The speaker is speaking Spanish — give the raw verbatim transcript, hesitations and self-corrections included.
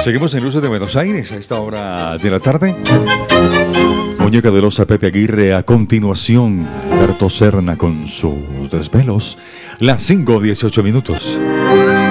Seguimos en Luces de Buenos Aires a esta hora de la tarde. Muñeca de Loza, Pepe Aguirre. A continuación, Berto Serna con sus desvelos. Las cinco dieciocho minutos.